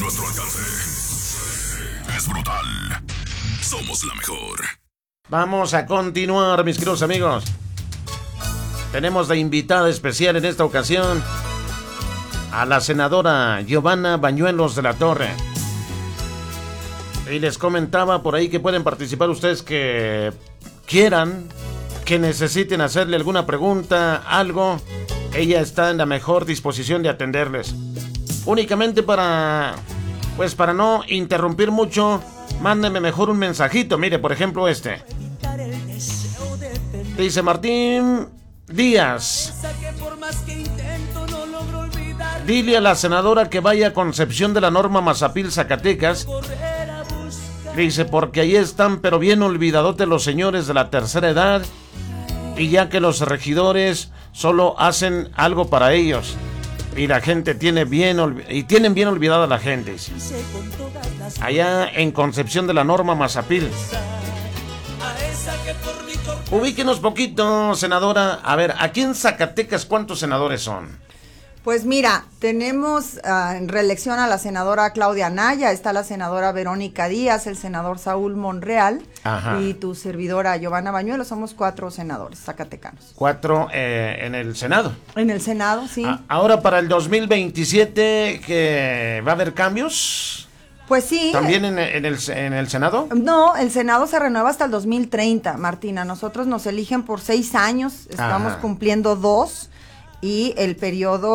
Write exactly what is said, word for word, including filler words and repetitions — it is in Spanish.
nuestro alcance. Es brutal. Somos la mejor. Vamos a continuar, mis queridos amigos. Tenemos de invitada especial en esta ocasión a la senadora Giovanna Bañuelos de la Torre. Y les comentaba por ahí que pueden participar ustedes que quieran, que necesiten hacerle alguna pregunta, algo. Ella está en la mejor disposición de atenderles. Únicamente para, pues para no interrumpir mucho, mándenme mejor un mensajito. Mire, por ejemplo este. Dice Martín Díaz. Dile a la senadora que vaya a Concepción de la Norma Mazapil, Zacatecas. Dice, porque ahí están pero bien olvidadotes los señores de la tercera edad. Y ya que los regidores solo hacen algo para ellos. Y la gente tiene bien y tienen bien olvidada a la gente. Allá en Concepción de la Norma Mazapil. Ubíquenos poquito, senadora. A ver, aquí en Zacatecas, ¿cuántos senadores son? Pues mira, tenemos uh, en reelección a la senadora Claudia Anaya, está la senadora Verónica Díaz, el senador Saúl Monreal. Ajá. Y tu servidora Giovanna Bañuelos. Somos cuatro senadores zacatecanos. Cuatro eh, en el Senado. En el Senado, sí. A- ahora para el dos mil veintisiete, ¿que va a haber cambios? Pues sí. ¿También en, en, el, en el Senado? No, el Senado se renueva hasta el dos mil treinta, Martina. Nosotros nos eligen por seis años, estamos Ajá. cumpliendo dos, y el periodo